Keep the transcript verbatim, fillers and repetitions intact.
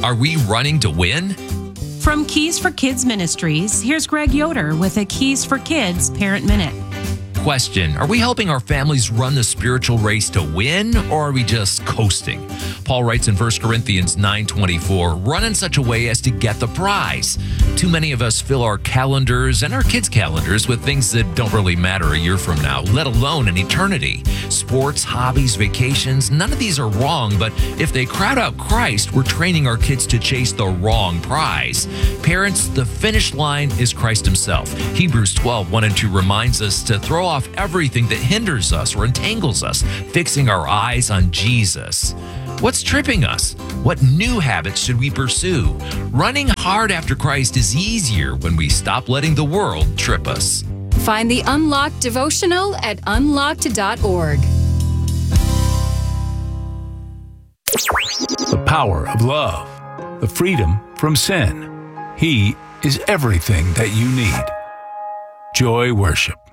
Are we running to win? From Keys for Kids Ministries, here's Greg Yoder with a Keys for Kids Parent Minute. Question: Are we helping our families run the spiritual race to win, or are we just coasting? Paul writes in First Corinthians nine twenty-four, run in such a way as to get the prize. Too many of us fill our calendars and our kids' calendars with things that don't really matter a year from now, let alone an eternity. Sports, hobbies, vacations, none of these are wrong, but if they crowd out Christ, we're training our kids to chase the wrong prize. Parents, the finish line is Christ himself. Hebrews twelve, one and two reminds us to throw off everything that hinders us or entangles us, fixing our eyes on Jesus. What's tripping us? What new habits should we pursue? Running hard after Christ is easier when we stop letting the world trip us. Find the Unlocked devotional at unlocked dot org. The power of love, the freedom from sin. He is everything that you need. Joy Worship.